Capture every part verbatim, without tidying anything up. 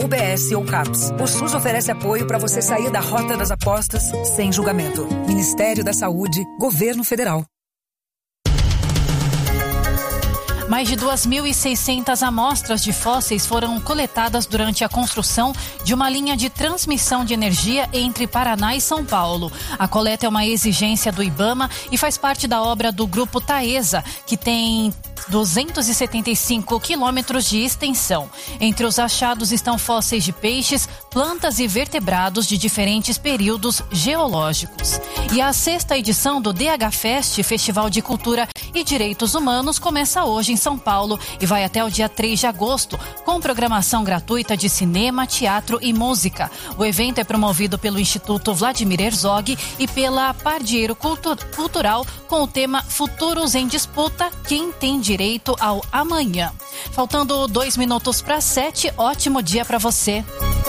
U B S ou CAPS. O SUS oferece apoio para você sair da rota das apostas sem julgamento. Ministério da Saúde, Governo Federal. Mais de duas mil e seiscentas amostras de fósseis foram coletadas durante a construção de uma linha de transmissão de energia entre Paraná e São Paulo. A coleta é uma exigência do IBAMA e faz parte da obra do Grupo Taesa, que tem duzentos e setenta e cinco quilômetros de extensão. Entre os achados estão fósseis de peixes, plantas e vertebrados de diferentes períodos geológicos. E a sexta edição do D H Fest, Festival de Cultura e Direitos Humanos, começa hoje em São Paulo e vai até o dia três de agosto, com programação gratuita de cinema, teatro e música. O evento é promovido pelo Instituto Vladimir Herzog e pela Pardieiro Cultu- Cultural, com o tema Futuros em Disputa, quem tem direito ao amanhã. Faltando dois minutos para sete, ótimo dia para você.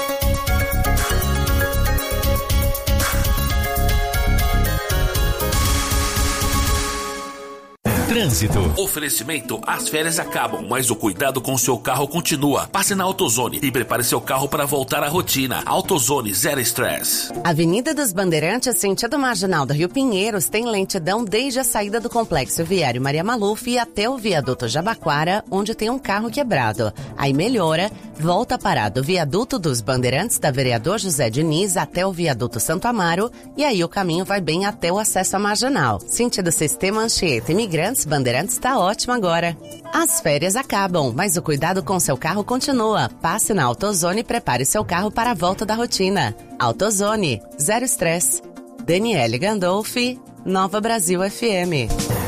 Trânsito. Oferecimento: as férias acabam, mas o cuidado com o seu carro continua. Passe na AutoZone e prepare seu carro para voltar à rotina. AutoZone, zero estresse. Avenida dos Bandeirantes, sentido marginal do Rio Pinheiros, tem lentidão desde a saída do Complexo Viário Maria Maluf e até o viaduto Jabaquara, onde tem um carro quebrado. Aí melhora, volta a parar do viaduto dos Bandeirantes da Vereador José Diniz até o viaduto Santo Amaro, e aí o caminho vai bem até o acesso à marginal. Sentido Sistema Anchieta Imigrantes, Bandeirantes está ótimo agora. As férias acabam, mas o cuidado com seu carro continua. Passe na AutoZone e prepare seu carro para a volta da rotina. AutoZone, zero estresse. Daniele Gandolfi, Nova Brasil F M.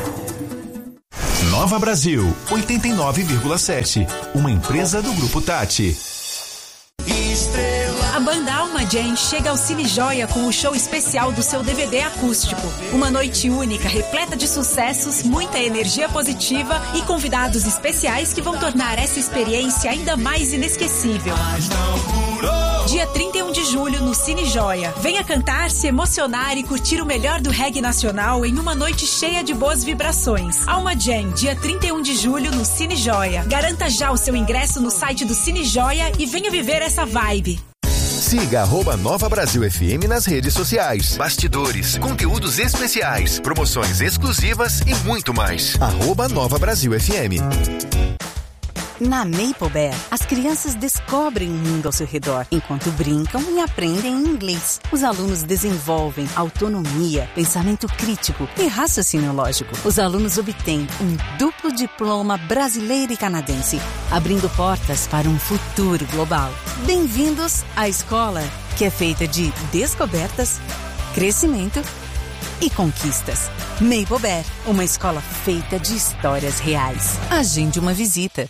Nova Brasil, oitenta e nove vírgula sete. Uma empresa do Grupo Tati. A banda Alma Jam chega ao Cine Joia com o show especial do seu D V D acústico. Uma noite única, repleta de sucessos, muita energia positiva e convidados especiais que vão tornar essa experiência ainda mais inesquecível. Dia trinta e um de julho no Cine Joia. Venha cantar, se emocionar e curtir o melhor do reggae nacional em uma noite cheia de boas vibrações. Alma Jam, dia trinta e um de julho no Cine Joia. Garanta já o seu ingresso no site do Cine Joia e venha viver essa vibe. Siga arroba Nova Brasil F M nas redes sociais. Bastidores, conteúdos especiais, promoções exclusivas e muito mais. Arroba Nova Brasil F M. Na Maple Bear, as crianças descobrem o mundo ao seu redor, enquanto brincam e aprendem inglês. Os alunos desenvolvem autonomia, pensamento crítico e raciocínio lógico. Os alunos obtêm um duplo diploma brasileiro e canadense, abrindo portas para um futuro global. Bem-vindos à escola que é feita de descobertas, crescimento e conquistas. Maple Bear, uma escola feita de histórias reais. Agende uma visita.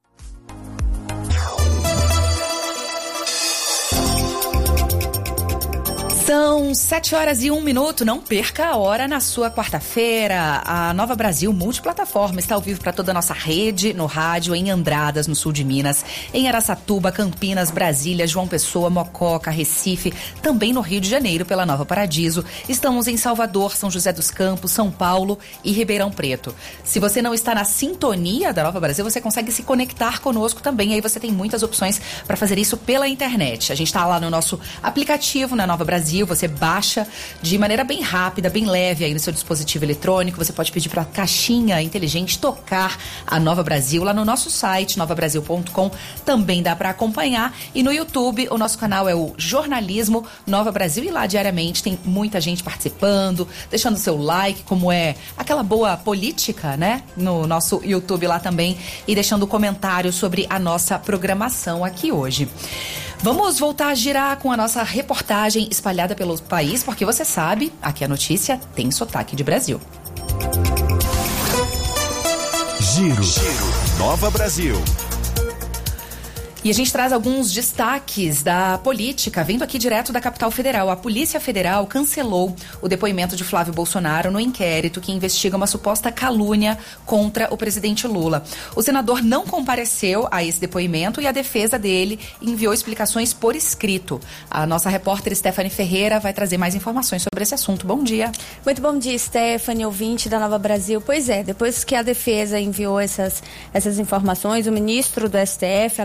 São sete horas e um minuto. Não perca a hora na sua quarta-feira. A Nova Brasil Multiplataforma está ao vivo para toda a nossa rede, no rádio, em Andradas, no sul de Minas, em Araçatuba, Campinas, Brasília, João Pessoa, Mococa, Recife, também no Rio de Janeiro, pela Nova Paradiso. Estamos em Salvador, São José dos Campos, São Paulo e Ribeirão Preto. Se você não está na sintonia da Nova Brasil, você consegue se conectar conosco também. Aí você tem muitas opções para fazer isso pela internet. A gente está lá no nosso aplicativo, na Nova Brasil. Você baixa de maneira bem rápida, bem leve aí no seu dispositivo eletrônico. Você pode pedir para a caixinha inteligente tocar a Nova Brasil lá no nosso site, nova brasil ponto com. Também dá para acompanhar. E no YouTube, o nosso canal é o Jornalismo Nova Brasil. E lá diariamente tem muita gente participando, deixando seu like, como é aquela boa política, né? No nosso YouTube lá também. E deixando comentário sobre a nossa programação aqui hoje. Vamos voltar a girar com a nossa reportagem espalhada pelo país, porque você sabe, aqui a notícia tem sotaque de Brasil. Giro. Giro. Nova Brasil. E a gente traz alguns destaques da política, vindo aqui direto da capital federal. A Polícia Federal cancelou o depoimento de Flávio Bolsonaro no inquérito que investiga uma suposta calúnia contra o presidente Lula. O senador não compareceu a esse depoimento e a defesa dele enviou explicações por escrito. A nossa repórter Stephanie Ferreira vai trazer mais informações sobre esse assunto. Bom dia. Muito bom dia, Stephanie, ouvinte da Nova Brasil. Pois é, depois que a defesa enviou essas, essas informações, o ministro do S T F, Alexandre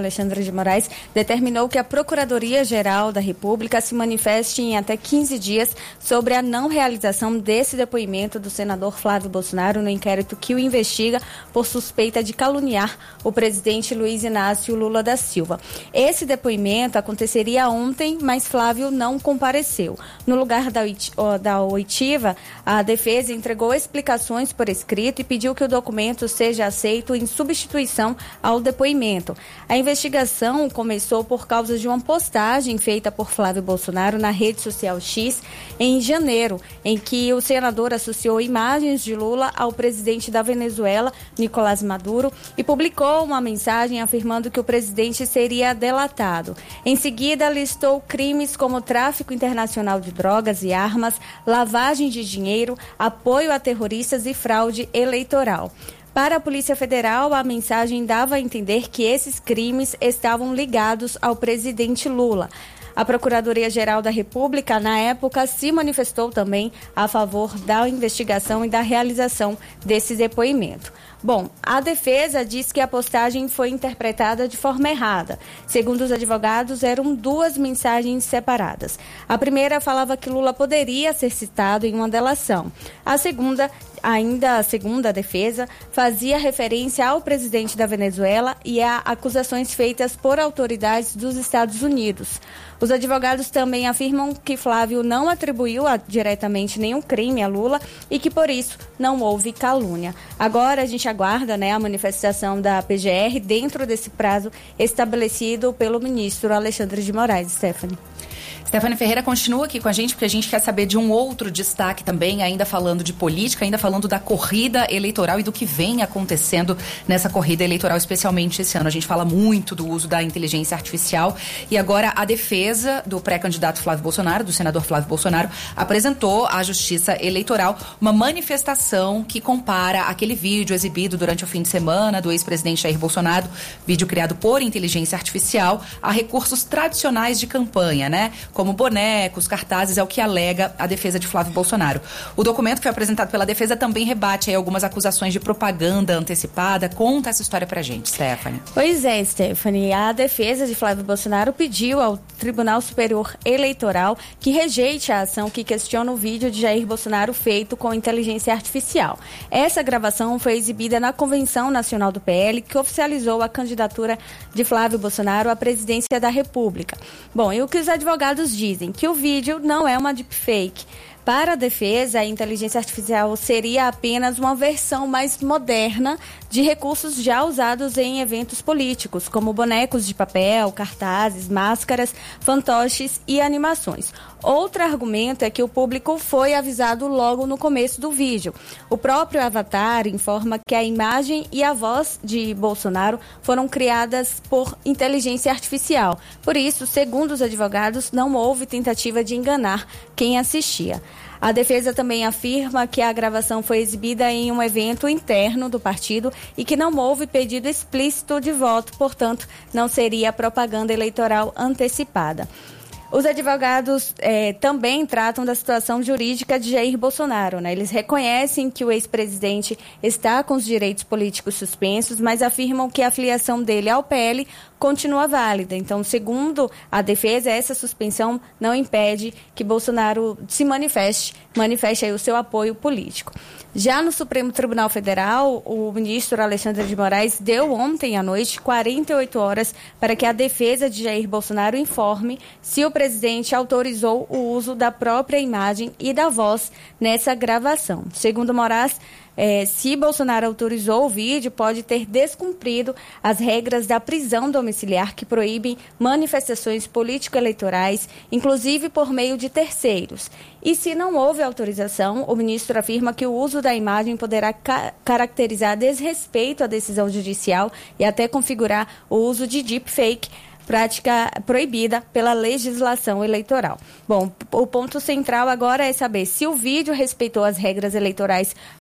de Moraes determinou que a Procuradoria-Geral da República se manifeste em até quinze dias sobre a não realização desse depoimento do senador Flávio Bolsonaro no inquérito que o investiga por suspeita de caluniar o presidente Luiz Inácio Lula da Silva. Esse depoimento aconteceria ontem, mas Flávio não compareceu. No lugar da, da oitiva, a defesa entregou explicações por escrito e pediu que o documento seja aceito em substituição ao depoimento. A investigação começou por causa de uma postagem feita por Flávio Bolsonaro na rede social X em janeiro, em que o senador associou imagens de Lula ao presidente da Venezuela, Nicolás Maduro, e publicou uma mensagem afirmando que o presidente seria delatado. Em seguida, listou crimes como tráfico internacional de drogas e armas, lavagem de dinheiro, apoio a terroristas e fraude eleitoral. Para a Polícia Federal, a mensagem dava a entender que esses crimes estavam ligados ao presidente Lula. A Procuradoria-Geral da República, na época, se manifestou também a favor da investigação e da realização desse depoimento. Bom, a defesa diz que a postagem foi interpretada de forma errada. Segundo os advogados, eram duas mensagens separadas. A primeira falava que Lula poderia ser citado em uma delação. A segunda, ainda segundo a defesa, fazia referência ao presidente da Venezuela e a acusações feitas por autoridades dos Estados Unidos. Os advogados também afirmam que Flávio não atribuiu a, diretamente nenhum crime a Lula e que, por isso, não houve calúnia. Agora, a gente aguarda, né, a manifestação da P G R dentro desse prazo estabelecido pelo ministro Alexandre de Moraes. Stephanie. Stephanie Ferreira continua aqui com a gente, porque a gente quer saber de um outro destaque também, ainda falando de política, ainda falando da corrida eleitoral e do que vem acontecendo nessa corrida eleitoral, especialmente esse ano. A gente fala muito do uso da inteligência artificial e agora a defesa do pré-candidato Flávio Bolsonaro, do senador Flávio Bolsonaro, apresentou à Justiça Eleitoral uma manifestação que compara aquele vídeo exibido durante o fim de semana do ex-presidente Jair Bolsonaro, vídeo criado por inteligência artificial, a recursos tradicionais de campanha, né? Como bonecos, cartazes, é o que alega a defesa de Flávio Bolsonaro. O documento que foi apresentado pela defesa também rebate aí algumas acusações de propaganda antecipada. Conta essa história pra gente, Stephanie. Pois é, Stephanie. A defesa de Flávio Bolsonaro pediu ao Tribunal Superior Eleitoral que rejeite a ação que questiona o vídeo de Jair Bolsonaro feito com inteligência artificial. Essa gravação foi exibida na Convenção Nacional do P L, que oficializou a candidatura de Flávio Bolsonaro à presidência da República. Bom, e o que os advogados dizem? Que o vídeo não é uma deepfake. Para a defesa, a inteligência artificial seria apenas uma versão mais moderna de recursos já usados em eventos políticos, como bonecos de papel, cartazes, máscaras, fantoches e animações. Outro argumento é que o público foi avisado logo no começo do vídeo. O próprio avatar informa que a imagem e a voz de Bolsonaro foram criadas por inteligência artificial. Por isso, segundo os advogados, não houve tentativa de enganar quem assistia. A defesa também afirma que a gravação foi exibida em um evento interno do partido e que não houve pedido explícito de voto, portanto, não seria propaganda eleitoral antecipada. Os advogados eh, também tratam da situação jurídica de Jair Bolsonaro, né? Eles reconhecem que o ex-presidente está com os direitos políticos suspensos, mas afirmam que a filiação dele ao P L continua válida. Então, segundo a defesa, essa suspensão não impede que Bolsonaro se manifeste, manifeste aí o seu apoio político. Já no Supremo Tribunal Federal, o ministro Alexandre de Moraes deu ontem à noite quarenta e oito horas para que a defesa de Jair Bolsonaro informe se o presidente autorizou o uso da própria imagem e da voz nessa gravação. Segundo Moraes, É, se Bolsonaro autorizou o vídeo, pode ter descumprido as regras da prisão domiciliar que proíbem manifestações político-eleitorais, inclusive por meio de terceiros. E se não houve autorização, o ministro afirma que o uso da imagem poderá ca- caracterizar desrespeito à decisão judicial e até configurar o uso de deepfake, prática proibida pela legislação eleitoral. Bom, o ponto central agora é saber se o vídeo respeitou as regras eleitorais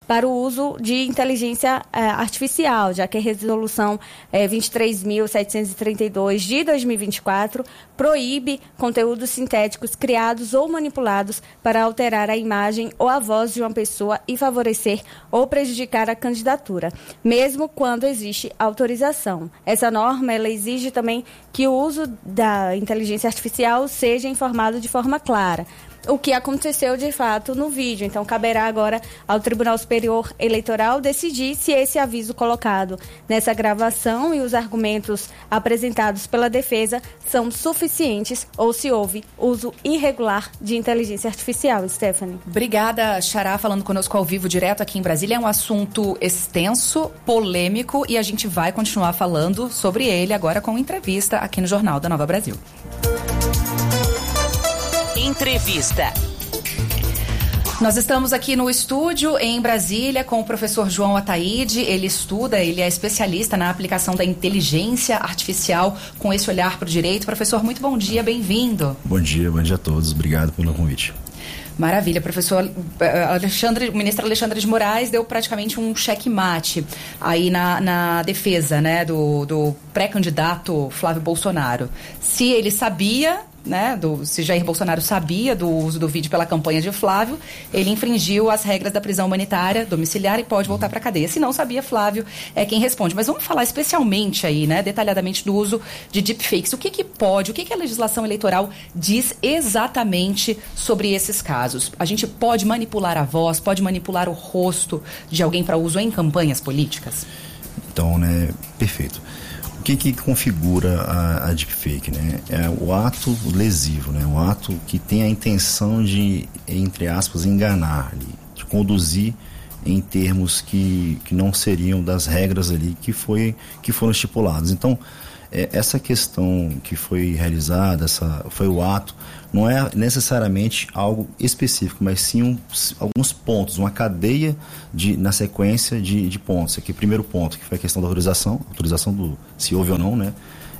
para o uso de inteligência eh, artificial, já que a resolução eh, vinte e três mil setecentos e trinta e dois de dois mil e vinte e quatro proíbe conteúdos sintéticos criados ou manipulados para alterar a imagem ou a voz de uma pessoa e favorecer ou prejudicar a candidatura, mesmo quando existe autorização. Essa norma ela exige também que o uso da inteligência artificial seja informado de forma clara, o que aconteceu de fato no vídeo. Então, caberá agora ao Tribunal Superior Eleitoral decidir se esse aviso colocado nessa gravação e os argumentos apresentados pela defesa são suficientes ou se houve uso irregular de inteligência artificial. Stephanie. Obrigada, Xará, falando conosco ao vivo, direto aqui em Brasília. É um assunto extenso, polêmico, e a gente vai continuar falando sobre ele agora com entrevista aqui no Jornal da Nova Brasil. Entrevista. Nós estamos aqui no estúdio em Brasília com o professor João Ataíde. Ele estuda, ele é especialista na aplicação da inteligência artificial com esse olhar para o direito. Professor, muito bom dia, bem-vindo. Bom dia, bom dia a todos. Obrigado pelo convite. Maravilha, professor Alexandre, o ministro Alexandre de Moraes deu praticamente um checkmate aí na, na defesa, né, do, do pré-candidato Flávio Bolsonaro. Se ele sabia, né, do, se Jair Bolsonaro sabia do uso do vídeo pela campanha de Flávio, ele infringiu as regras da prisão humanitária domiciliar e pode voltar para a cadeia. Se não sabia, Flávio é quem responde. Mas vamos falar especialmente aí, né, detalhadamente do uso de deepfakes. O que que pode, o que que a legislação eleitoral diz exatamente sobre esses casos? A gente pode manipular a voz, pode manipular o rosto de alguém para uso em campanhas políticas? Então, né, perfeito. O que que configura a, a deepfake, né? É o ato lesivo, né? O ato que tem a intenção de, entre aspas, enganar ali, de conduzir em termos que, que não seriam das regras ali que, foi, que foram estipuladas. Então, é, essa questão que foi realizada, essa, foi o ato, não é necessariamente algo específico, mas sim um, alguns pontos, uma cadeia de, na sequência de, de pontos. Aqui, primeiro ponto, que foi a questão da autorização, autorização do se houve ou não, né?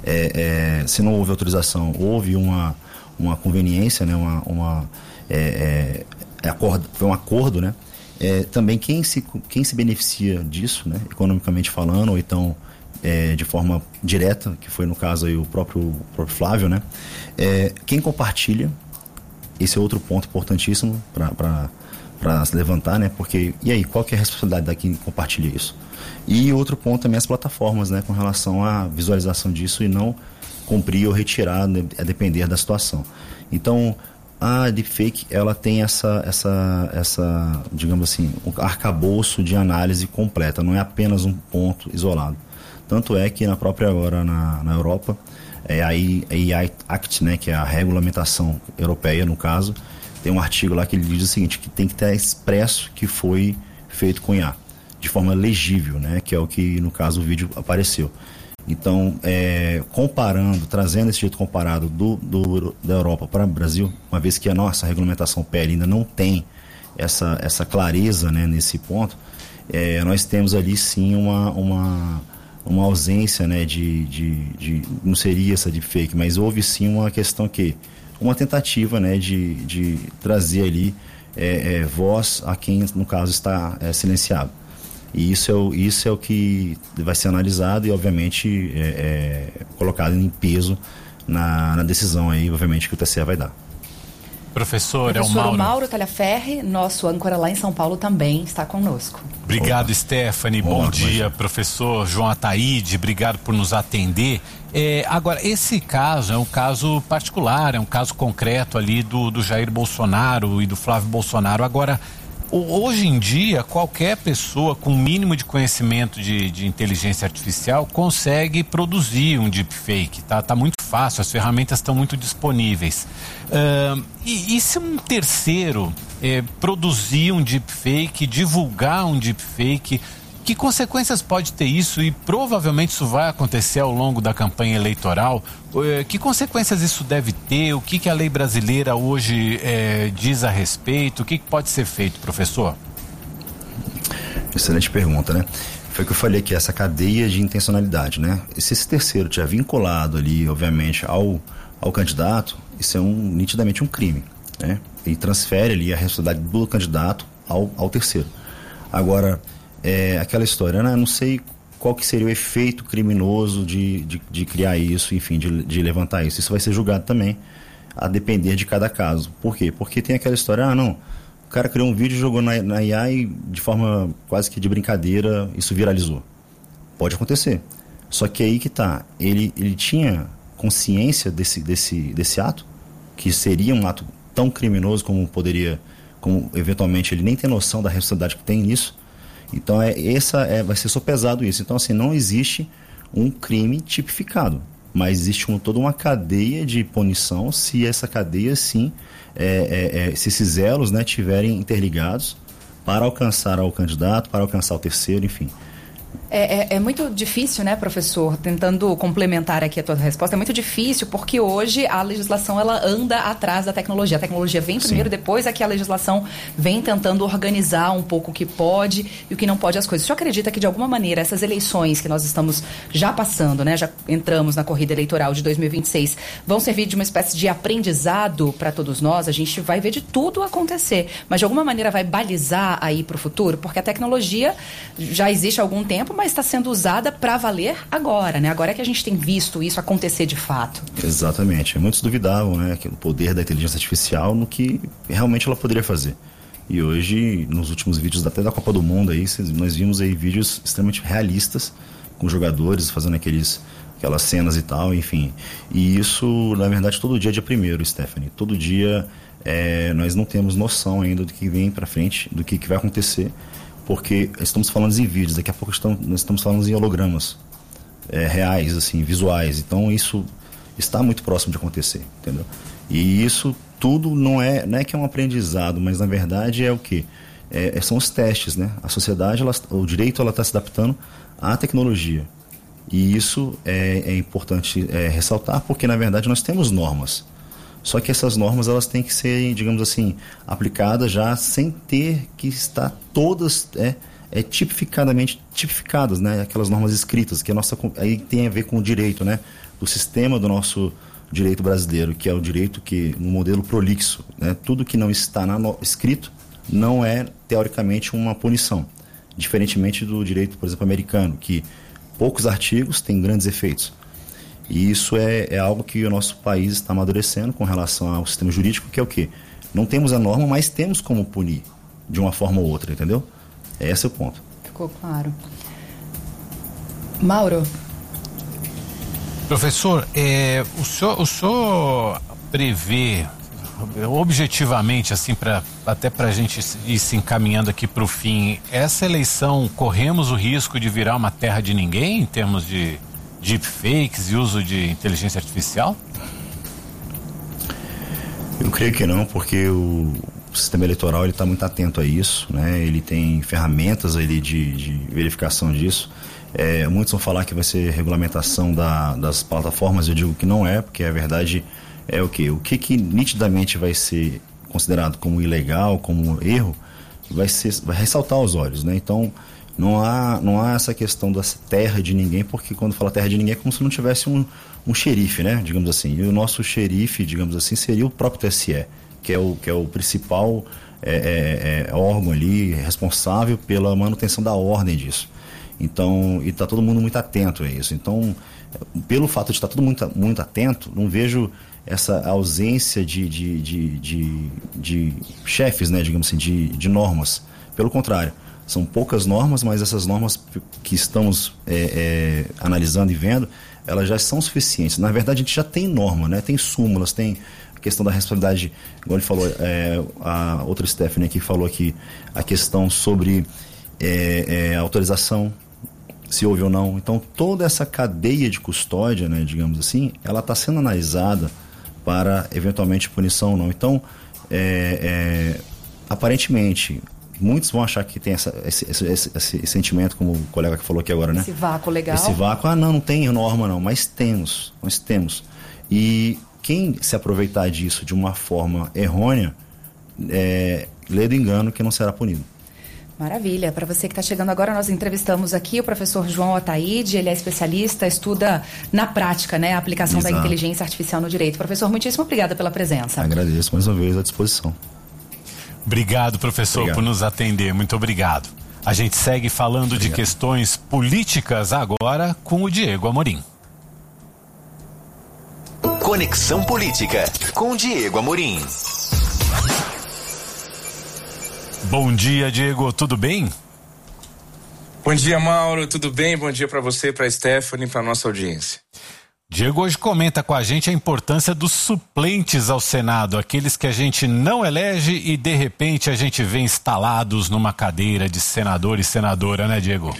É, é, se não houve autorização, houve uma, uma conveniência, né? Uma, uma, é, é, acordo, foi um acordo, né? É, também quem se, quem se beneficia disso, né? Economicamente falando, ou então É, de forma direta, que foi no caso aí o próprio, o próprio Flávio, né? É, quem compartilha, esse é outro ponto importantíssimo para se levantar, né? Porque, e aí, qual que é a responsabilidade da quem compartilha isso? E outro ponto também as plataformas, né? Com relação à visualização disso e não cumprir ou retirar, né, a depender da situação. Então, a deepfake, ela tem essa, essa, essa, digamos assim, um arcabouço de análise completa, não é apenas um ponto isolado. Tanto é que na própria agora na, na Europa, é, a A I Act, né, que é a regulamentação europeia no caso, tem um artigo lá que ele diz o seguinte, que tem que estar expresso que foi feito com I A, de forma legível, né, que é o que no caso o vídeo apareceu. Então, é, comparando, trazendo esse jeito comparado do, do, da Europa para o Brasil, uma vez que a nossa regulamentação P L ainda não tem essa, essa clareza, né, nesse ponto, é, nós temos ali sim uma... uma uma ausência, né, de, de, de, não seria essa deepfake, mas houve sim uma questão que, uma tentativa, né, de, de trazer ali é, é, voz a quem, no caso, está é, silenciado. E isso é, o, isso é o que vai ser analisado e, obviamente, é, é, colocado em peso na, na decisão aí, obviamente, que o T S E vai dar. Professor, Professor, é o Mauro. o Mauro Talhaferri, nosso âncora lá em São Paulo, também está conosco. Obrigado, Opa. Stephanie. Bom Olá, dia, professor João Ataíde. Obrigado por nos atender. É, agora, esse caso é um caso particular, é um caso concreto ali do, do Jair Bolsonaro e do Flávio Bolsonaro. Agora, hoje em dia, qualquer pessoa com mínimo de conhecimento de, de inteligência artificial consegue produzir um deepfake, tá? Tá muito fácil, as ferramentas estão muito disponíveis. Uh, e, e se um terceiro eh, produzir um deepfake, divulgar um deepfake, que consequências pode ter isso? E provavelmente isso vai acontecer ao longo da campanha eleitoral. Eh, que consequências isso deve ter? O que, que a lei brasileira hoje eh, diz a respeito? O que, que pode ser feito, professor? Excelente pergunta, né? Foi o que eu falei aqui, essa cadeia de intencionalidade, né? Se esse terceiro tiver vinculado ali, obviamente, ao, ao candidato, isso é um, nitidamente um crime, né? E transfere ali a responsabilidade do candidato ao, ao terceiro. Agora, é, aquela história, né? Eu não sei qual que seria o efeito criminoso de, de, de criar isso, enfim, de, de levantar isso. Isso vai ser julgado também, a depender de cada caso. Por quê? Porque tem aquela história, ah, não, o cara criou um vídeo, jogou na, na I A e de forma quase que de brincadeira, isso viralizou. Pode acontecer. Só que aí que tá, ele, ele tinha consciência desse, desse, desse ato, que seria um ato tão criminoso como poderia, como eventualmente ele nem tem noção da responsabilidade que tem nisso. Então é, essa é, vai ser sopesado isso. Então assim, não existe um crime tipificado, mas existe um, toda uma cadeia de punição se essa cadeia sim, é, é, é, se esses elos, né, tiverem interligados para alcançar ao candidato, para alcançar o terceiro, enfim. É, é, é muito difícil, né, professor, tentando complementar aqui a tua resposta, é muito difícil porque hoje a legislação ela anda atrás da tecnologia. A tecnologia vem primeiro, Sim. depois é que a legislação vem tentando organizar um pouco o que pode e o que não pode as coisas. O senhor acredita que de alguma maneira essas eleições que nós estamos já passando, né, já entramos na corrida eleitoral de dois mil e vinte e seis, vão servir de uma espécie de aprendizado para todos nós? A gente vai ver de tudo acontecer, mas de alguma maneira vai balizar aí para o futuro? Porque a tecnologia já existe há algum tempo, mas está sendo usada para valer agora, né? Agora é que a gente tem visto isso acontecer de fato. Exatamente. Muitos duvidavam, né, que o poder da inteligência artificial no que realmente ela poderia fazer. E hoje, nos últimos vídeos até da Copa do Mundo, aí, nós vimos aí vídeos extremamente realistas, com jogadores fazendo aqueles, aquelas cenas e tal, enfim. E isso, na verdade, todo dia é dia primeiro, Stephanie. Todo dia é, nós não temos noção ainda do que vem para frente, do que, que vai acontecer, porque estamos falando em vídeos, daqui a pouco estamos, nós estamos falando em hologramas é, reais, assim, visuais. Então isso está muito próximo de acontecer, entendeu? E isso tudo não é, não é que é um aprendizado, mas na verdade é o quê? É, são os testes, né? A sociedade, ela, o direito, ela está se adaptando à tecnologia. E isso é, é importante é, ressaltar, porque na verdade nós temos normas. Só que essas normas, elas têm que ser, digamos assim, aplicadas já sem ter que estar todas é, é, tipificadamente tipificadas, né? Aquelas normas escritas, que a nossa, aí tem a ver com o direito, né? O sistema do nosso direito brasileiro, que é o direito que, no modelo prolixo, né? Tudo que não está na no, escrito não é, teoricamente, uma punição. Diferentemente do direito, por exemplo, americano, que poucos artigos têm grandes efeitos. E isso é, é algo que o nosso país está amadurecendo com relação ao sistema jurídico, que é o quê? Não temos a norma, mas temos como punir de uma forma ou outra, entendeu? Esse é o ponto. Ficou claro. Mauro? Professor, é, o, senhor, o senhor prevê objetivamente, assim, pra, até para a gente ir se encaminhando aqui para o fim, essa eleição, corremos o risco de virar uma terra de ninguém em termos de deepfakes e uso de inteligência artificial? Eu creio que não, porque o sistema eleitoral está muito atento a isso, né? Ele tem ferramentas ali de, de verificação disso. É, muitos vão falar que vai ser regulamentação da, das plataformas, eu digo que não é, porque a verdade é o quê? O que, que nitidamente vai ser considerado como ilegal, como erro, vai, ser, vai ressaltar aos olhos, né? Então, Não há, não há essa questão dessa terra de ninguém, porque quando fala terra de ninguém é como se não tivesse um, um xerife, né? Digamos assim. E o nosso xerife, digamos assim, seria o próprio T S E, que é o, que é o principal é, é, é, órgão ali responsável pela manutenção da ordem disso. Então, e está todo mundo muito atento a isso. Então, pelo fato de estar todo mundo muito, muito atento, não vejo essa ausência de, de, de, de, de chefes, né? Digamos assim, de, de normas. Pelo contrário. São poucas normas, mas essas normas que estamos é, é, analisando e vendo, elas já são suficientes. Na verdade, a gente já tem norma, né? Tem súmulas, tem a questão da responsabilidade, igual ele falou, é, a outra Stephanie aqui falou aqui, a questão sobre é, é, autorização, se houve ou não. Então, toda essa cadeia de custódia, né, digamos assim, ela está sendo analisada para, eventualmente, punição ou não. Então, é, é, aparentemente, muitos vão achar que tem essa, esse, esse, esse, esse sentimento, como o colega que falou aqui agora, né? Esse vácuo legal. Esse vácuo, ah, não, não tem norma não, mas temos, nós temos. E quem se aproveitar disso de uma forma errônea, é, lê do engano que não será punido. Maravilha. Para você que está chegando agora, nós entrevistamos aqui o professor João Otaíde, ele é especialista, estuda na prática, né, a aplicação Exato. Da inteligência artificial no direito. Professor, muitíssimo obrigada pela presença. Agradeço mais uma vez à disposição. Obrigado, professor, obrigado. Por nos atender. Muito obrigado. A gente segue falando Obrigado. de questões políticas agora com o Diego Amorim. Conexão Política com Diego Amorim. Bom dia, Diego, tudo bem? Bom dia, Mauro, tudo bem? Bom dia para você, para a Stephanie, para nossa audiência. Diego hoje comenta com a gente a importância dos suplentes ao Senado, aqueles que a gente não elege e de repente a gente vê instalados numa cadeira de senador e senadora, né, Diego?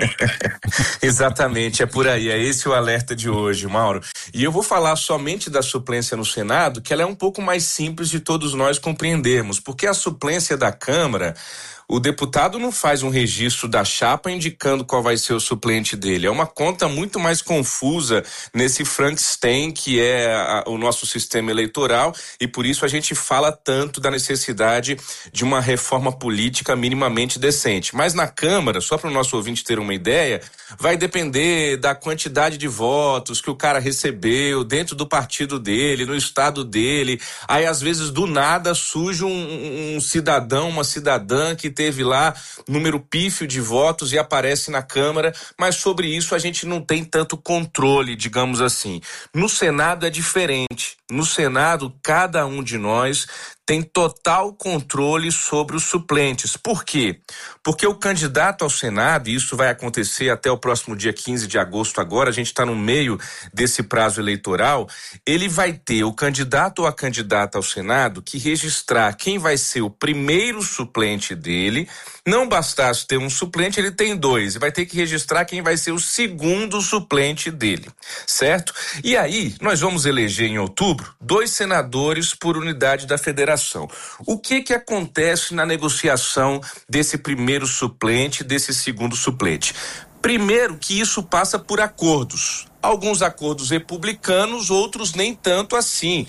Exatamente, é por aí, é esse o alerta de hoje, Mauro. E eu vou falar somente da suplência no Senado, que ela é um pouco mais simples de todos nós compreendermos, porque a suplência da Câmara, o deputado não faz um registro da chapa indicando qual vai ser o suplente dele. É uma conta muito mais confusa nesse Frankenstein que é a, o nosso sistema eleitoral, e por isso a gente fala tanto da necessidade de uma reforma política minimamente decente. Mas na Câmara, só para o nosso ouvinte ter uma ideia, vai depender da quantidade de votos que o cara recebeu dentro do partido dele, no estado dele. Aí às vezes do nada surge um, um cidadão, uma cidadã que teve lá número pífio de votos e aparece na Câmara, mas sobre isso a gente não tem tanto controle, digamos assim. No Senado é diferente. No Senado, cada um de nós tem total controle sobre os suplentes. Por quê? Porque o candidato ao Senado, e isso vai acontecer até o próximo dia quinze de agosto agora, a gente está no meio desse prazo eleitoral, ele vai ter, o candidato ou a candidata ao Senado, que registrar quem vai ser o primeiro suplente dele. Não bastasse ter um suplente, ele tem dois, e vai ter que registrar quem vai ser o segundo suplente dele, certo? E aí, nós vamos eleger em outubro dois senadores por unidade da federação. O que que acontece na negociação desse primeiro suplente, desse segundo suplente? Primeiro que isso passa por acordos. Alguns acordos republicanos, outros nem tanto assim.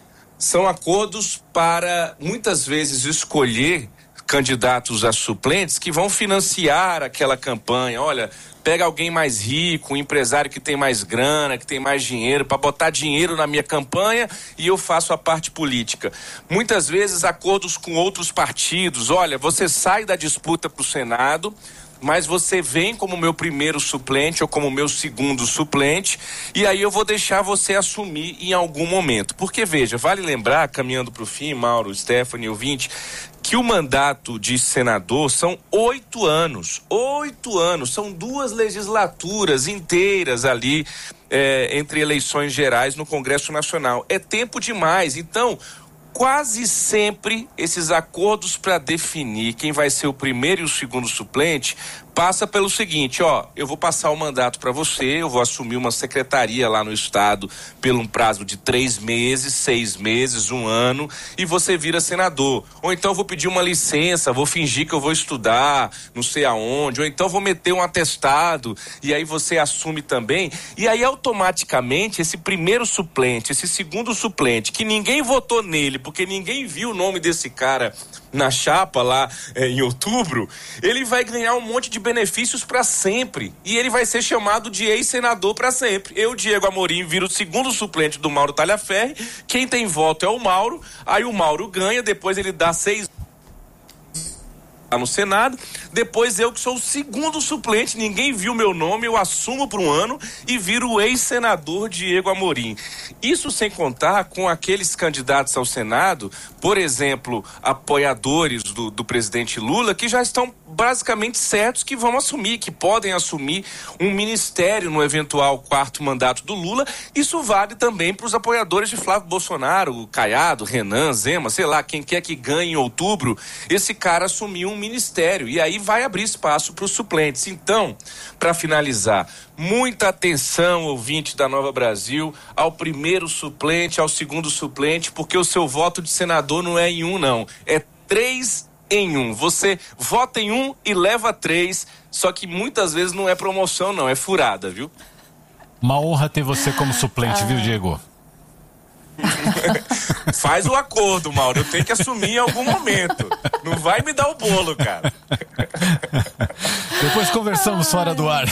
São acordos para, muitas vezes, escolher candidatos a suplentes que vão financiar aquela campanha. Olha, pega alguém mais rico, um empresário que tem mais grana, que tem mais dinheiro, para botar dinheiro na minha campanha e eu faço a parte política. Muitas vezes acordos com outros partidos. Olha, você sai da disputa para o Senado, mas você vem como meu primeiro suplente ou como meu segundo suplente, e aí eu vou deixar você assumir em algum momento. Porque, veja, vale lembrar, caminhando para o fim, Mauro, Stephanie, ouvinte, que o mandato de senador são oito anos. Oito anos, são duas legislaturas inteiras ali, é, entre eleições gerais no Congresso Nacional. É tempo demais, então quase sempre esses acordos para definir quem vai ser o primeiro e o segundo suplente passa pelo seguinte, ó, eu vou passar o mandato para você, eu vou assumir uma secretaria lá no estado pelo um prazo de três meses, seis meses, um ano, e você vira senador. Ou então eu vou pedir uma licença, vou fingir que eu vou estudar, não sei aonde, ou então vou meter um atestado, e aí você assume também, e aí automaticamente esse primeiro suplente, esse segundo suplente, que ninguém votou nele, porque ninguém viu o nome desse cara na chapa lá é, em outubro, ele vai ganhar um monte de benefícios para sempre e ele vai ser chamado de ex-senador para sempre. Eu, Diego Amorim, viro o segundo suplente do Mauro Talhaferri, quem tem voto é o Mauro, aí o Mauro ganha, depois ele dá seis no Senado, depois eu que sou o segundo suplente, ninguém viu meu nome, eu assumo por um ano e viro o ex-senador Diego Amorim. Isso sem contar com aqueles candidatos ao Senado, por exemplo, apoiadores do, do presidente Lula, que já estão basicamente certos que vão assumir, que podem assumir um ministério no eventual quarto mandato do Lula. Isso vale também para os apoiadores de Flávio Bolsonaro, Caiado, Renan, Zema, sei lá, quem quer que ganhe em outubro, esse cara assumiu um ministério e aí vai abrir espaço para os suplentes. Então, para finalizar, muita atenção, ouvinte da Nova Brasil, ao primeiro suplente, ao segundo suplente, porque o seu voto de senador não é em um, não. É três em um. Você vota em um e leva três, só que muitas vezes não é promoção, não, é furada, viu? Uma honra ter você como suplente, ah. viu, Diego? Faz o acordo, Mauro, eu tenho que assumir em algum momento. Não vai me dar o bolo, cara. Depois conversamos Ai. fora do ar.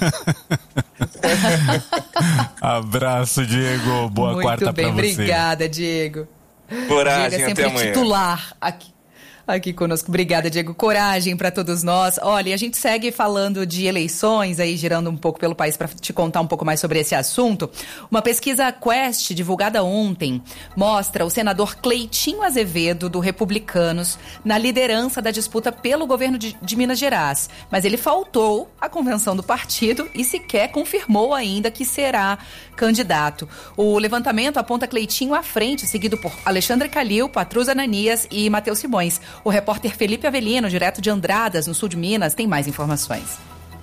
Abraço, Diego. Boa Muito quarta bem, pra você. Obrigada, Diego. Coragem, Diego é sempre até amanhã. Titular aqui. aqui conosco. Obrigada, Diego. Coragem para todos nós. Olha, a gente segue falando de eleições, aí girando um pouco pelo país para te contar um pouco mais sobre esse assunto. Uma pesquisa Quest, divulgada ontem, mostra o senador Cleitinho Azevedo, do Republicanos, na liderança da disputa pelo governo de, de Minas Gerais. Mas ele faltou à convenção do partido e sequer confirmou ainda que será candidato. O levantamento aponta Cleitinho à frente, seguido por Alexandre Calil, Patrus Ananias e Matheus Simões. O repórter Felipe Avelino, direto de Andradas, no sul de Minas, tem mais informações.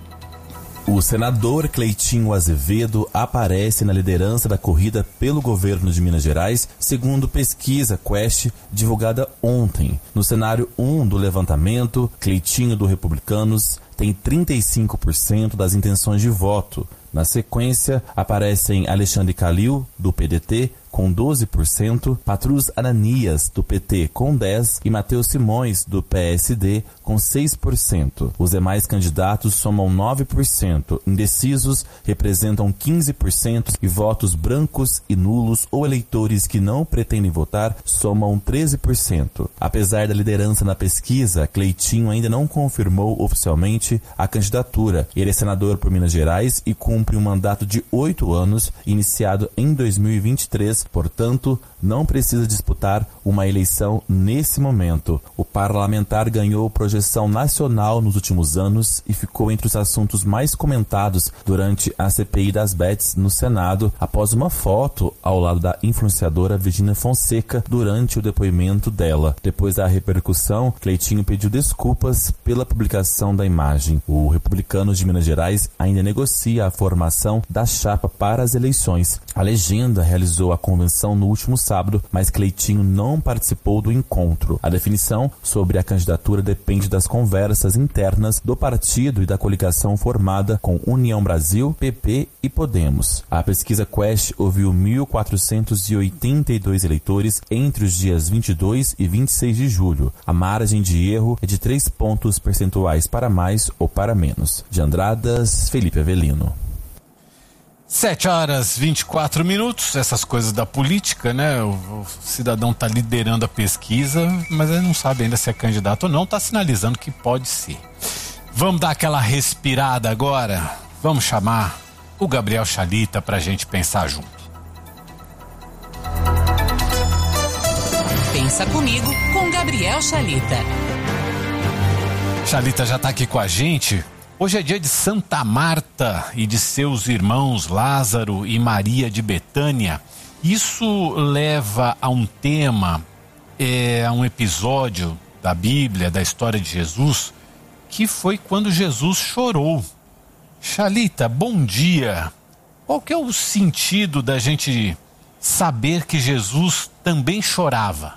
O senador Cleitinho Azevedo aparece na liderança da corrida pelo governo de Minas Gerais, segundo pesquisa Quest divulgada ontem. No cenário um do levantamento, Cleitinho do Republicanos tem trinta e cinco por cento das intenções de voto. Na sequência, aparecem Alexandre Calil, do P D T, com doze por cento, Patrus Ananias, do P T, com dez por cento e Matheus Simões, do P S D, com seis por cento. Os demais candidatos somam nove por cento, indecisos representam quinze por cento e votos brancos e nulos ou eleitores que não pretendem votar somam treze por cento. Apesar da liderança na pesquisa, Cleitinho ainda não confirmou oficialmente a candidatura. Ele é senador por Minas Gerais e cumpre um mandato de oito anos, iniciado em dois mil e vinte e três, portanto, não precisa disputar uma eleição nesse momento. O parlamentar ganhou projeção nacional nos últimos anos e ficou entre os assuntos mais comentados durante a C P I das Bets no Senado, após uma foto ao lado da influenciadora Virgínia Fonseca durante o depoimento dela. Depois da repercussão, Cleitinho pediu desculpas pela publicação da imagem. O Republicanos de Minas Gerais ainda negocia a formação da chapa para as eleições. A legenda realizou a convenção no último sábado, mas Cleitinho não participou do encontro. A definição sobre a candidatura depende das conversas internas do partido e da coligação formada com União Brasil, P P e Podemos. A pesquisa Quest ouviu mil quatrocentos e oitenta e dois eleitores entre os dias vinte e dois e vinte e seis de julho. A margem de erro é de três pontos percentuais para mais ou para menos. De Andradas, Felipe Avelino. Sete horas e vinte e quatro minutos, essas coisas da política, né? O, o cidadão tá liderando a pesquisa, mas ele não sabe ainda se é candidato ou não, tá sinalizando que pode ser. Vamos dar aquela respirada agora? Vamos chamar o Gabriel Chalita pra gente pensar junto. Pensa comigo com Gabriel Chalita. Chalita já tá aqui com a gente. Hoje é dia de Santa Marta e de seus irmãos Lázaro e Maria de Betânia. Isso leva a um tema, é, a um episódio da Bíblia, da história de Jesus, que foi quando Jesus chorou. Chalita, bom dia. Qual que é o sentido da gente saber que Jesus também chorava?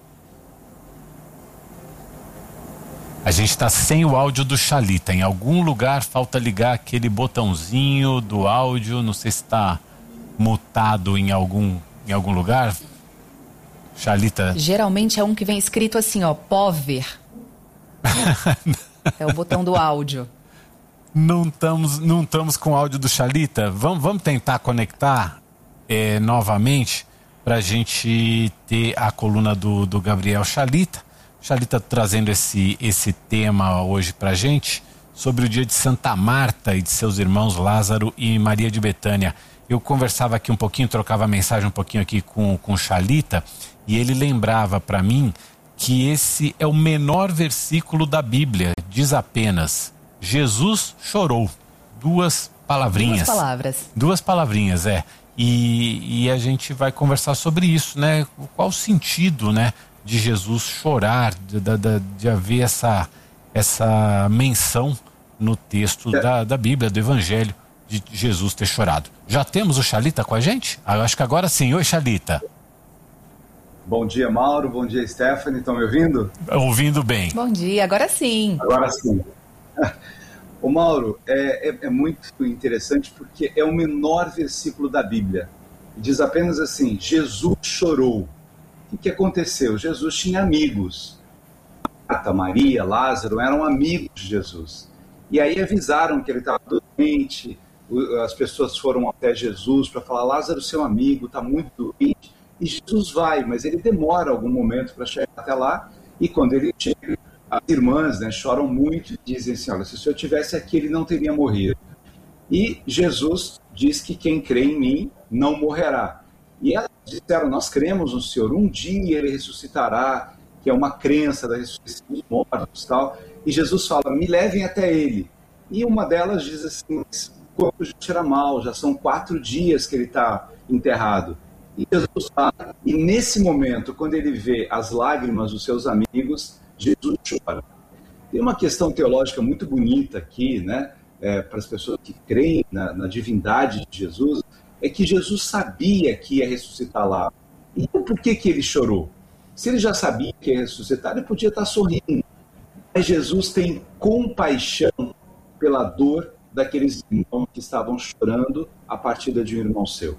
A gente está sem o áudio do Chalita. Em algum lugar falta ligar aquele botãozinho do áudio. Não sei se está mutado em algum, em algum lugar. Chalita. Geralmente é um que vem escrito assim, ó, pover. É o botão do áudio. Não estamos não estamos com o áudio do Chalita. Vamos, vamos tentar conectar é, novamente para a gente ter a coluna do, do Gabriel Chalita. Chalita trazendo esse, esse tema hoje pra gente, sobre o dia de Santa Marta e de seus irmãos Lázaro e Maria de Betânia. Eu conversava aqui um pouquinho, trocava mensagem um pouquinho aqui com, com Chalita, e ele lembrava para mim que esse é o menor versículo da Bíblia. Diz apenas, Jesus chorou. Duas palavrinhas. Duas palavras. Duas palavrinhas, é. E, e a gente vai conversar sobre isso, né? Qual o sentido, né? De Jesus chorar, de, de, de haver essa, essa menção no texto é. da, da Bíblia, do Evangelho, de Jesus ter chorado. Já temos o Chalita com a gente? Ah, eu acho que agora sim. Oi, Chalita. Bom dia, Mauro. Bom dia, Stephanie. Estão me ouvindo? Ouvindo bem. Bom dia, agora sim. Agora sim. Ô, Mauro, é, é, é muito interessante porque é o menor versículo da Bíblia. Diz apenas assim, Jesus chorou. O que aconteceu? Jesus tinha amigos. Marta, Maria, Lázaro eram amigos de Jesus. E aí avisaram que ele estava doente, as pessoas foram até Jesus para falar, Lázaro, seu amigo, está muito doente. E Jesus vai, mas ele demora algum momento para chegar até lá. E quando ele chega, as irmãs, né, choram muito e dizem assim, olha, se o senhor tivesse aqui, ele não teria morrido. E Jesus diz que quem crê em mim não morrerá. E elas disseram, nós cremos no Senhor, um dia ele ressuscitará, que é uma crença da ressurreição dos mortos e tal. E Jesus fala, me levem até ele. E uma delas diz assim, o corpo já cheira mal, já são quatro dias que ele está enterrado. E Jesus fala, e nesse momento, quando ele vê as lágrimas dos seus amigos, Jesus chora. Tem uma questão teológica muito bonita aqui, né, é, para as pessoas que creem na, na divindade de Jesus, é que Jesus sabia que ia ressuscitar lá. Então por que, que ele chorou? Se ele já sabia que ia ressuscitar, ele podia estar sorrindo. Mas Jesus tem compaixão pela dor daqueles irmãos que estavam chorando a partida de um irmão seu.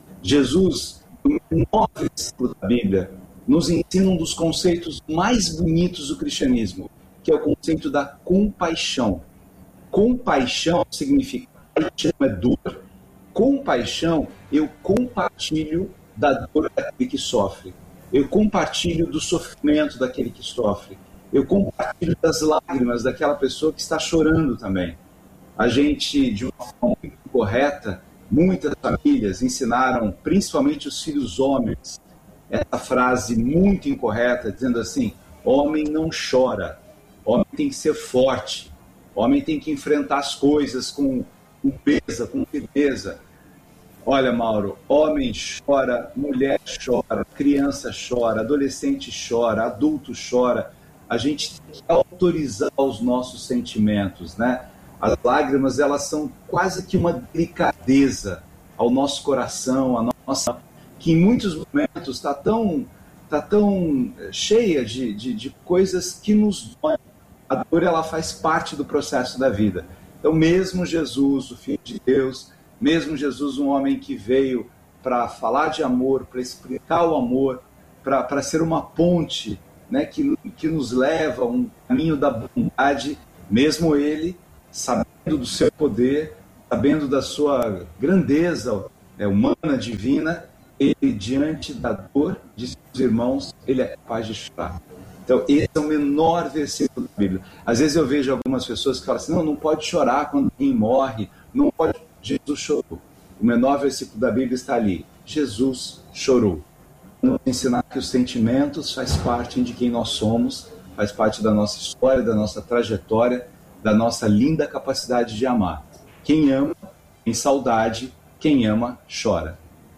Jesus, no menor versículo da Bíblia, nos ensina um dos conceitos mais bonitos do cristianismo, que é o conceito da compaixão. Compaixão significa, paixão é dor. Compaixão, eu compartilho da dor daquele que sofre. Eu compartilho do sofrimento daquele que sofre. Eu compartilho das lágrimas daquela pessoa que está chorando também. A gente, de uma forma muito correta, muitas famílias ensinaram, principalmente os filhos homens, essa frase muito incorreta, dizendo assim, homem não chora, homem tem que ser forte, homem tem que enfrentar as coisas com com pesa, com firmeza. Olha, Mauro, homem chora, mulher chora, criança chora, adolescente chora, adulto chora. A gente tem que autorizar os nossos sentimentos, né? As lágrimas, elas são quase que uma delicadeza ao nosso coração, a nossa, que em muitos momentos está tão, tá tão cheia de, de, de coisas que nos doem. A dor, ela faz parte do processo da vida. Então, mesmo Jesus, o Filho de Deus, mesmo Jesus, um homem que veio para falar de amor, para explicar o amor, para ser uma ponte, né, que, que nos leva a um caminho da bondade, mesmo ele, sabendo do seu poder, sabendo da sua grandeza é, humana, divina, ele, diante da dor de seus irmãos, ele é capaz de chorar. Então, esse é o menor versículo da Bíblia. Às vezes eu vejo algumas pessoas que falam assim, não, não pode chorar quando alguém morre, não pode... Jesus chorou. O menor versículo da Bíblia está ali. Jesus chorou. Nos ensinar que os sentimentos faz parte de quem nós somos, faz parte da nossa história, da nossa trajetória, da nossa linda capacidade de amar. Quem ama, tem saudade, quem ama, chora.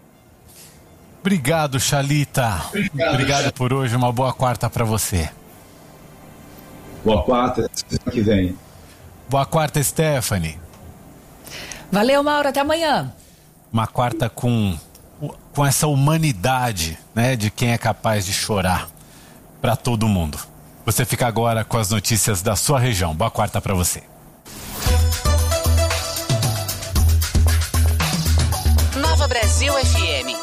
Obrigado, Xalita. Obrigado, Obrigado por hoje. Uma boa quarta para você. Boa quarta, semana que vem. Boa quarta, Stephanie. Valeu, Mauro. Até amanhã. Uma quarta com, com essa humanidade, né, de quem é capaz de chorar para todo mundo. Você fica agora com as notícias da sua região. Boa quarta para você. Nova Brasil F M.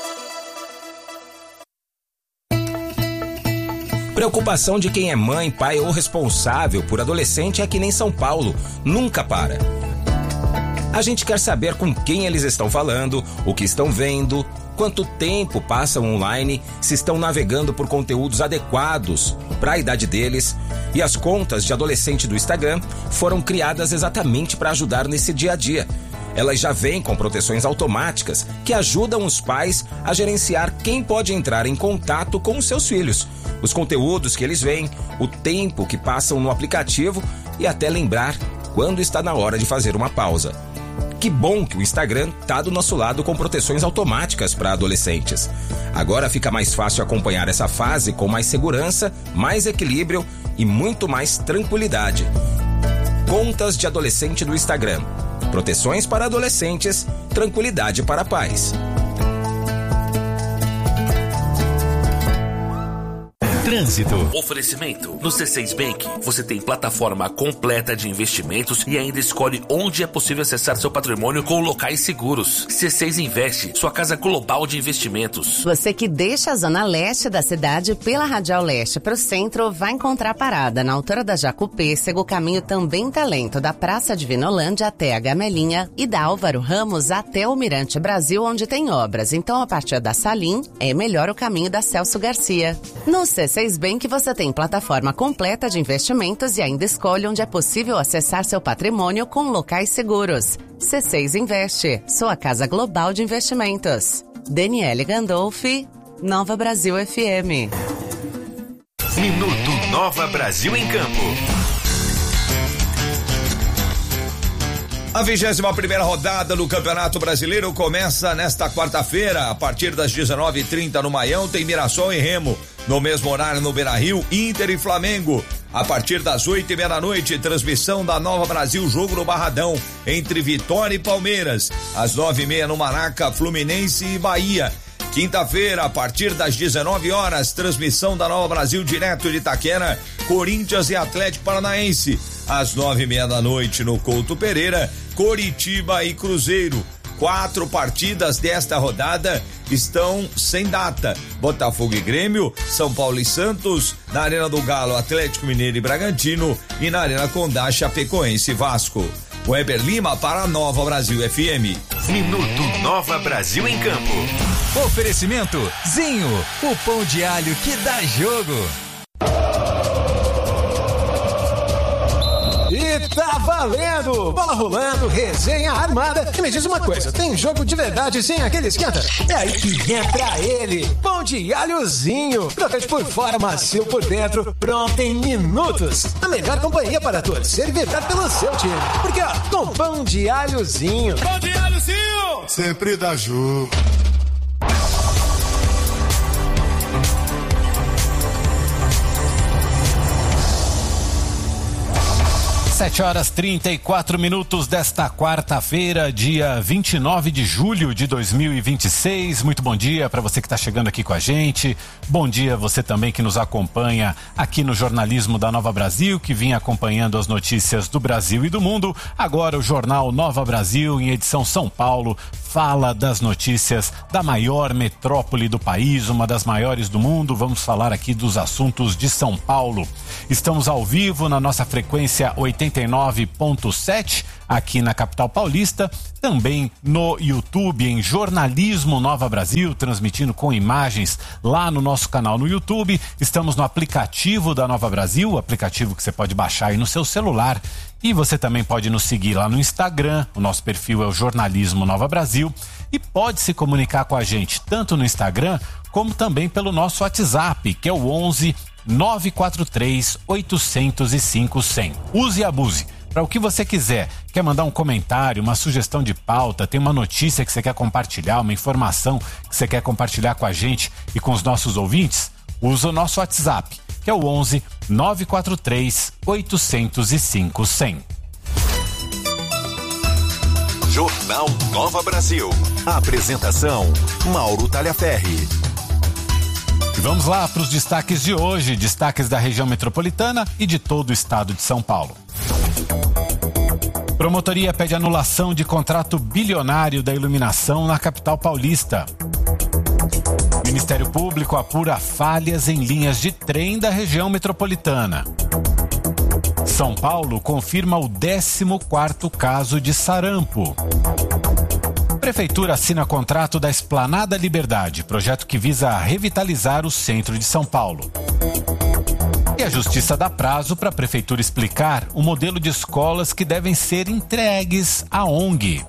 Preocupação de quem é mãe, pai ou responsável por adolescente é que nem São Paulo, nunca para. A gente quer saber com quem eles estão falando, o que estão vendo, quanto tempo passam online, se estão navegando por conteúdos adequados para a idade deles. E as contas de adolescente do Instagram foram criadas exatamente para ajudar nesse dia a dia. Elas já vêm com proteções automáticas que ajudam os pais a gerenciar quem pode entrar em contato com os seus filhos, os conteúdos que eles veem, o tempo que passam no aplicativo e até lembrar quando está na hora de fazer uma pausa. Que bom que o Instagram tá do nosso lado com proteções automáticas para adolescentes. Agora fica mais fácil acompanhar essa fase com mais segurança, mais equilíbrio e muito mais tranquilidade. Contas de adolescente do Instagram. Proteções para adolescentes, tranquilidade para pais. Trânsito. Oferecimento. No C seis Bank, você tem plataforma completa de investimentos e ainda escolhe onde é possível acessar seu patrimônio com locais seguros. C seis Investe, sua casa global de investimentos. Você que deixa a zona leste da cidade pela Radial Leste para o centro, vai encontrar parada na altura da Jacupêssego, o caminho também tá lento da Praça de Vinolândia até a Gamelinha e da Álvaro Ramos até o Mirante Brasil, onde tem obras. Então, a partir da Salim, é melhor o caminho da Celso Garcia. No C seis C seis Bank você tem plataforma completa de investimentos e ainda escolhe onde é possível acessar seu patrimônio com locais seguros. C seis Investe, sua casa global de investimentos. Daniele Gandolfi, Nova Brasil F M. Minuto Nova Brasil em Campo. A vigésima primeira rodada do Campeonato Brasileiro começa nesta quarta-feira, a partir das dezenove e trinta no Maião, tem Mirassol e Remo. No mesmo horário no Beira-Rio, Inter e Flamengo. A partir das oito e meia da noite, transmissão da Nova Brasil, jogo no Barradão, entre Vitória e Palmeiras. Às nove e meia no Maraca, Fluminense e Bahia. Quinta-feira, a partir das dezenove horas, transmissão da Nova Brasil direto de Itaquera, Corinthians e Atlético Paranaense. Às nove e meia da noite no Couto Pereira, Coritiba e Cruzeiro. Quatro partidas desta rodada estão sem data: Botafogo e Grêmio, São Paulo e Santos, na Arena do Galo, Atlético Mineiro e Bragantino, e na Arena Condá, Chapecoense e Vasco. Weber Lima para a Nova Brasil F M. Minuto Nova Brasil em Campo. Oferecimento Zinho, o pão de alho que dá jogo. E tá valendo! Bola rolando, resenha armada. E me diz uma coisa, tem jogo de verdade sem aquele esquenta? É aí que entra ele, pão de alhozinho. Crocante por fora, macio por dentro, pronto em minutos. A melhor companhia para torcer e vibrar pelo seu time. Porque ó, com pão de alhozinho. Pão de alhozinho! Sempre dá jogo. sete horas trinta e quatro minutos desta quarta-feira, dia vinte e nove de julho de dois mil e vinte e seis. Muito bom dia para você que está chegando aqui com a gente. Bom dia você também que nos acompanha aqui no jornalismo da Nova Brasil, que vinha acompanhando as notícias do Brasil e do mundo. Agora o jornal Nova Brasil, em edição São Paulo, fala das notícias da maior metrópole do país, uma das maiores do mundo. Vamos falar aqui dos assuntos de São Paulo. Estamos ao vivo na nossa frequência oitenta e nove ponto sete aqui na capital paulista, também no YouTube em Jornalismo Nova Brasil, transmitindo com imagens lá no nosso canal no YouTube. Estamos no aplicativo da Nova Brasil, aplicativo que você pode baixar aí no seu celular, e você também pode nos seguir lá no Instagram. O nosso perfil é o Jornalismo Nova Brasil, e pode se comunicar com a gente tanto no Instagram como também pelo nosso WhatsApp, que é o onze nove quatro três oito zero cinco zero. Use e abuse para o que você quiser. Quer mandar um comentário, uma sugestão de pauta, tem uma notícia que você quer compartilhar, uma informação que você quer compartilhar com a gente e com os nossos ouvintes? Usa o nosso WhatsApp, que é o onze nove quatro três oito zero cinco zero. Jornal Nova Brasil. Apresentação: Mauro Talhaferri. Vamos lá para os destaques de hoje, destaques da região metropolitana e de todo o estado de São Paulo. Promotoria pede anulação de contrato bilionário da iluminação na capital paulista. Ministério Público apura falhas em linhas de trem da região metropolitana. São Paulo confirma o décimo quarto caso de sarampo. Prefeitura assina contrato da Esplanada Liberdade, projeto que visa revitalizar o centro de São Paulo. E a Justiça dá prazo para a Prefeitura explicar o modelo de escolas que devem ser entregues à O N G.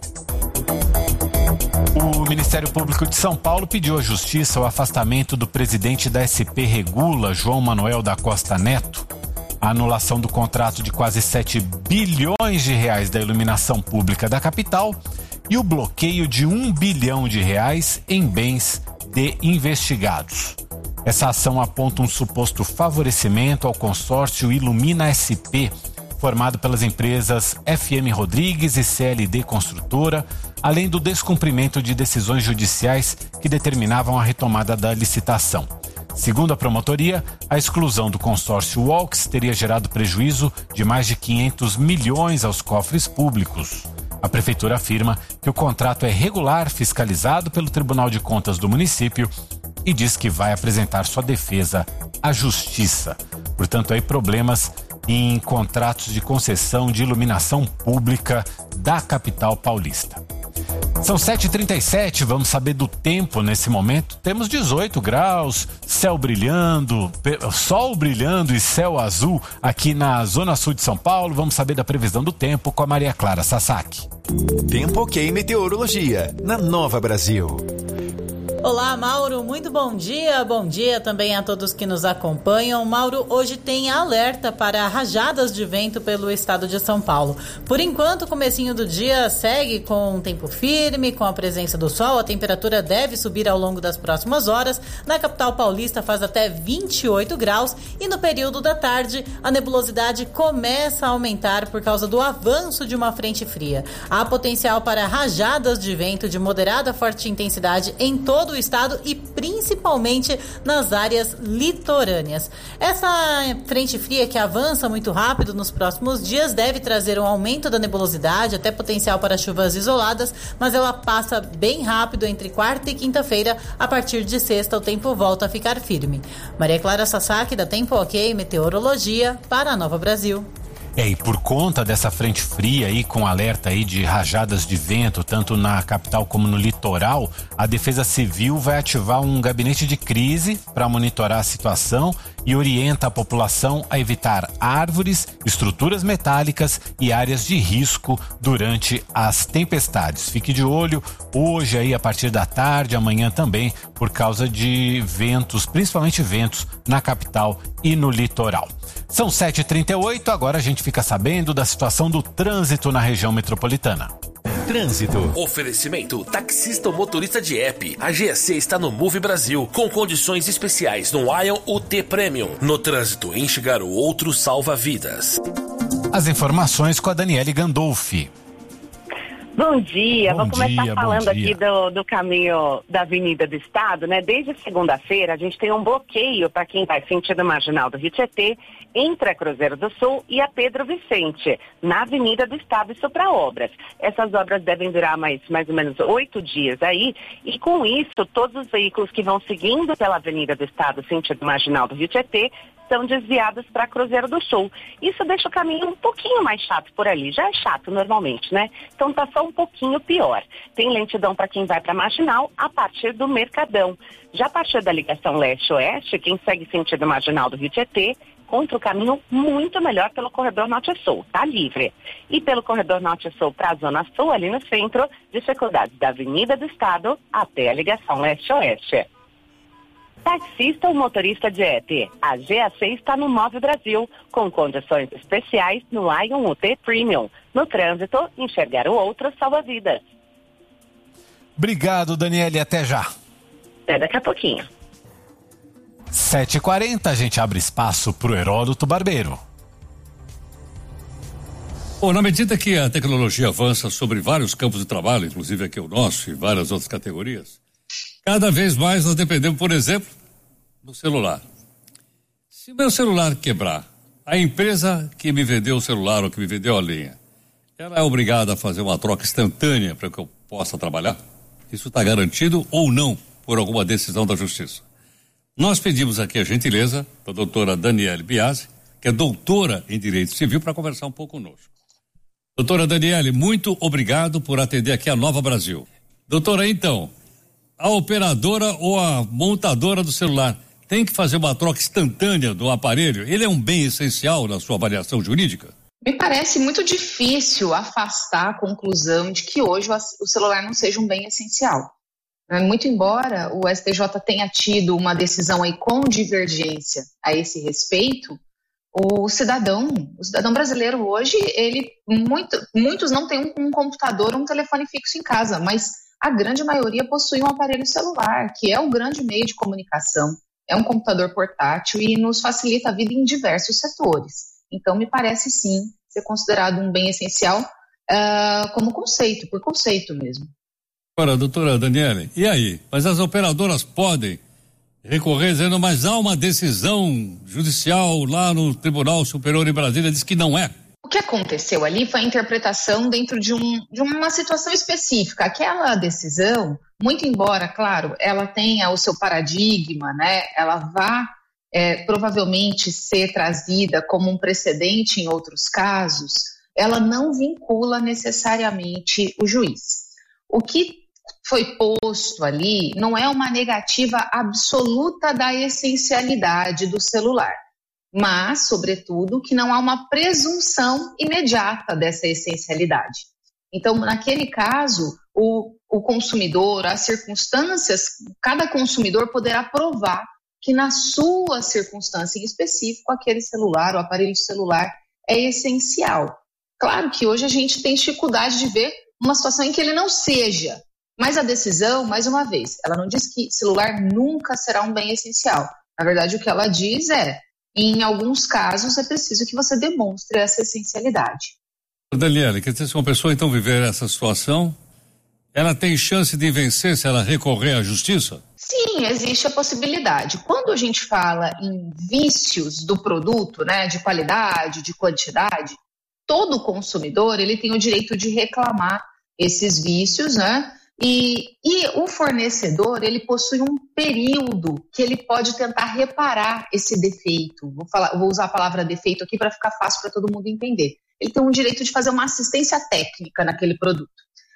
O Ministério Público de São Paulo pediu à Justiça o afastamento do presidente da S P Regula, João Manuel da Costa Neto, a anulação do contrato de quase sete bilhões de reais da iluminação pública da capital e o bloqueio de um bilhão de reais em bens de investigados. Essa ação aponta um suposto favorecimento ao consórcio Ilumina S P, formado pelas empresas F M Rodrigues e C L D Construtora, além do descumprimento de decisões judiciais que determinavam a retomada da licitação. Segundo a promotoria, a exclusão do consórcio Walks teria gerado prejuízo de mais de quinhentos milhões aos cofres públicos. A prefeitura afirma que o contrato é regular, fiscalizado pelo Tribunal de Contas do município, e diz que vai apresentar sua defesa à Justiça. Portanto, aí problemas em contratos de concessão de iluminação pública da capital paulista. São sete e trinta e sete, vamos saber do tempo nesse momento. Temos dezoito graus, céu brilhando, sol brilhando e céu azul aqui na zona sul de São Paulo. Vamos saber da previsão do tempo com a Maria Clara Sasaki. Tempo ok meteorologia, na Nova Brasil. Olá, Mauro, muito bom dia, bom dia também a todos que nos acompanham. Mauro, hoje tem alerta para rajadas de vento pelo estado de São Paulo. Por enquanto, o comecinho do dia segue com um tempo firme, com a presença do sol, a temperatura deve subir ao longo das próximas horas. Na capital paulista faz até vinte e oito graus e no período da tarde a nebulosidade começa a aumentar por causa do avanço de uma frente fria. Há potencial para rajadas de vento de moderada a forte intensidade em todo o estado e principalmente nas áreas litorâneas. Essa frente fria que avança muito rápido nos próximos dias deve trazer um aumento da nebulosidade, até potencial para chuvas isoladas, mas ela passa bem rápido entre quarta e quinta-feira. A partir de sexta o tempo volta a ficar firme. Maria Clara Sasaki, da Tempo Ok Meteorologia, para a Nova Brasil. É, e por conta dessa frente fria aí, com alerta aí de rajadas de vento, tanto na capital como no litoral, a Defesa Civil vai ativar um gabinete de crise para monitorar a situação e orienta a população a evitar árvores, estruturas metálicas e áreas de risco durante as tempestades. Fique de olho hoje aí a partir da tarde, amanhã também, por causa de ventos, principalmente ventos na capital e no litoral. São sete e trinta e oito, agora a gente fica sabendo da situação do trânsito na região metropolitana. Trânsito. Oferecimento taxista ou motorista de app. A G A C está no Move Brasil, com condições especiais no Ion U T Premium. No trânsito, enxergar o outro salva vidas. As informações com a Daniele Gandolfi. Bom dia, bom vou começar dia, falando dia. aqui do, do caminho da Avenida do Estado, né? Desde segunda-feira a gente tem um bloqueio para quem vai sentido marginal do Rio Tietê, entre a Cruzeiro do Sul e a Pedro Vicente, na Avenida do Estado, isso para obras. Essas obras devem durar mais, mais ou menos oito dias aí, e com isso todos os veículos que vão seguindo pela Avenida do Estado, sentido marginal do Rio Tietê, são desviados para Cruzeiro do Sul. Isso deixa o caminho um pouquinho mais chato por ali. Já é chato normalmente, né? Então tá só um pouquinho pior. Tem lentidão para quem vai para Marginal a partir do Mercadão. Já a partir da ligação leste-oeste, quem segue sentido marginal do Rio Tietê, contra o caminho muito melhor pelo corredor norte-sul, tá livre. E pelo corredor norte-sul para a zona sul, ali no centro, dificuldades da Avenida do Estado até a ligação leste-oeste. Taxista ou motorista de app, a G A C está no Move Brasil, com condições especiais no Ion U T Premium. No trânsito, enxergar o outro salva vidas. Obrigado, Daniele, até já. Até daqui a pouquinho. sete e quarenta, a gente abre espaço para o Heródoto Barbeiro. Bom, na medida que a tecnologia avança sobre vários campos de trabalho, inclusive aqui o nosso e várias outras categorias, cada vez mais nós dependemos, por exemplo, do celular. Se o meu celular quebrar, a empresa que me vendeu o celular ou que me vendeu a linha, ela é obrigada a fazer uma troca instantânea para que eu possa trabalhar? Isso está garantido ou não por alguma decisão da Justiça? Nós pedimos aqui a gentileza da doutora Daniele Biasi, que é doutora em Direito Civil, para conversar um pouco conosco. Doutora Daniele, muito obrigado por atender aqui a Nova Brasil. Doutora, então, a operadora ou a montadora do celular tem que fazer uma troca instantânea do aparelho? Ele é um bem essencial na sua avaliação jurídica? Me parece muito difícil afastar a conclusão de que hoje o celular não seja um bem essencial. Muito embora o S T J tenha tido uma decisão aí com divergência a esse respeito, o cidadão, o cidadão brasileiro hoje, ele, muito, muitos não têm um, um computador ou um telefone fixo em casa, mas a grande maioria possui um aparelho celular, que é o grande meio de comunicação, é um computador portátil e nos facilita a vida em diversos setores. Então, me parece sim ser considerado um bem essencial uh, como conceito, por conceito mesmo. Agora, doutora Daniele, e aí? Mas as operadoras podem recorrer dizendo, mas há uma decisão judicial lá no Tribunal Superior em Brasília, diz que não é. O que aconteceu ali foi a interpretação dentro de, um, de uma situação específica. Aquela decisão, muito embora, claro, ela tenha o seu paradigma, né? Ela vá é, provavelmente ser trazida como um precedente em outros casos, ela não vincula necessariamente o juiz. o que foi posto ali não é uma negativa absoluta da essencialidade do celular, mas, sobretudo, que não há uma presunção imediata dessa essencialidade. Então, naquele caso, o, o consumidor, as circunstâncias, cada consumidor poderá provar que na sua circunstância em específico, aquele celular, o aparelho celular, é essencial. Claro que hoje a gente tem dificuldade de ver uma situação em que ele não seja, mas a decisão, mais uma vez, ela não diz que celular nunca será um bem essencial. Na verdade, o que ela diz é, em alguns casos, é preciso que você demonstre essa essencialidade. Daniela, quer dizer, se uma pessoa então viver essa situação, ela tem chance de vencer se ela recorrer à justiça? Sim, existe a possibilidade. Quando a gente fala em vícios do produto, né, de qualidade, de quantidade, todo consumidor ele tem o direito de reclamar esses vícios, né? E, e o fornecedor ele possui um período que ele pode tentar reparar esse defeito. Vou, falar, vou usar a palavra defeito aqui para ficar fácil para todo mundo entender. Ele tem um direito de fazer uma assistência técnica naquele produto.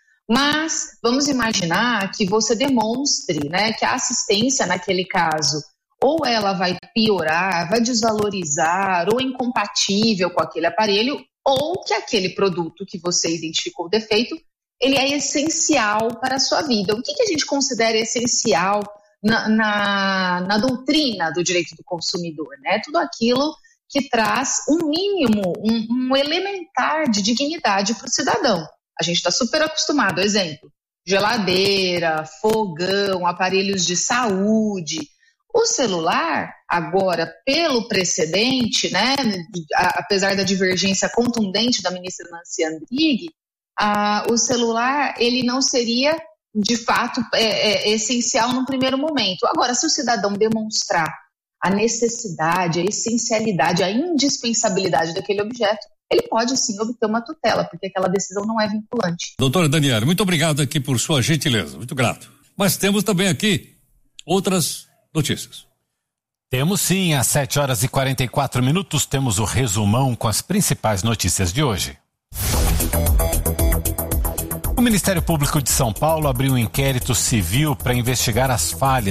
Mas vamos imaginar que você demonstre, né, que a assistência naquele caso ou ela vai piorar, vai desvalorizar ou é incompatível com aquele aparelho, ou que aquele produto que você identificou o defeito, ele é essencial para a sua vida. O que, que a gente considera essencial na, na, na doutrina do direito do consumidor, né? Tudo aquilo que traz um mínimo, um, um elementar de dignidade para o cidadão. A gente está super acostumado, exemplo, geladeira, fogão, aparelhos de saúde. O celular, agora, pelo precedente, né, apesar da divergência contundente da ministra Nancy Andrighi, a, o celular ele não seria, de fato, é, é, essencial no primeiro momento. Agora, se o cidadão demonstrar a necessidade, a essencialidade, a indispensabilidade daquele objeto, ele pode sim obter uma tutela, porque aquela decisão não é vinculante. Doutora Daniela, muito obrigado aqui por sua gentileza, muito grato. Mas temos também aqui outras notícias. Temos sim, às sete horas e quarenta e quatro minutos, temos o resumão com as principais notícias de hoje. O Ministério Público de São Paulo abriu um inquérito civil para investigar as falhas